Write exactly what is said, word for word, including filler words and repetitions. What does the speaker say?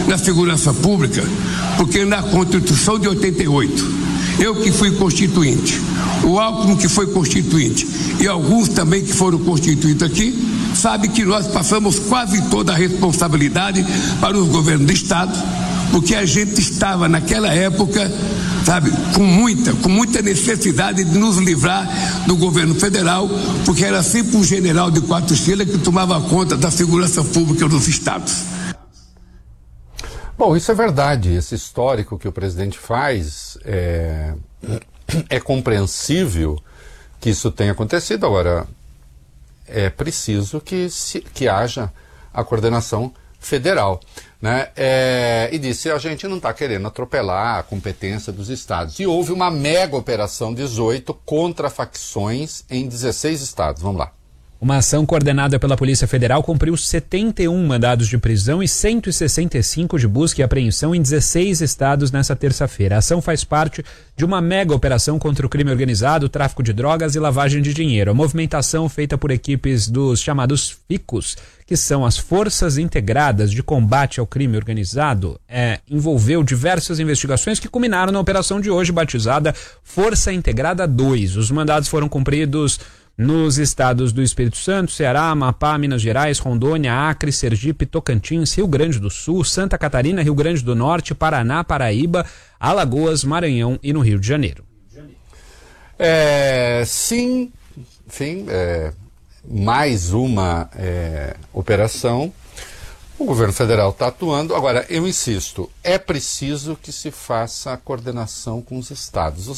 na segurança pública, porque na Constituição de oitenta e oito, eu que fui constituinte, o Alckmin que foi constituinte e alguns também que foram constituídos aqui, sabe que nós passamos quase toda a responsabilidade para os governos do Estado, porque a gente estava naquela época, sabe, com muita, com muita necessidade de nos livrar do governo federal, porque era sempre um general de quatro estrelas que tomava conta da segurança pública dos estados. Bom, isso é verdade. Esse histórico que o presidente faz é, é compreensível que isso tenha acontecido. Agora, é preciso que, se, que haja a coordenação federal, né? É, e disse, a gente não está querendo atropelar a competência dos estados. E houve uma mega operação dezoito contra facções em dezesseis estados. Vamos lá. Uma ação coordenada pela Polícia Federal cumpriu setenta e um mandados de prisão e cento e sessenta e cinco de busca e apreensão em dezesseis estados nesta terça-feira. A ação faz parte de uma mega operação contra o crime organizado, tráfico de drogas e lavagem de dinheiro. A movimentação, feita por equipes dos chamados FICOS, que são as Forças Integradas de Combate ao Crime Organizado, é, envolveu diversas investigações que culminaram na operação de hoje, batizada Força Integrada dois. Os mandados foram cumpridos nos estados do Espírito Santo, Ceará, Amapá, Minas Gerais, Rondônia, Acre, Sergipe, Tocantins, Rio Grande do Sul, Santa Catarina, Rio Grande do Norte, Paraná, Paraíba, Alagoas, Maranhão e no Rio de Janeiro. É, sim, enfim, é, mais uma é, operação. O governo federal está atuando. Agora, eu insisto, é preciso que se faça a coordenação com os estados. Os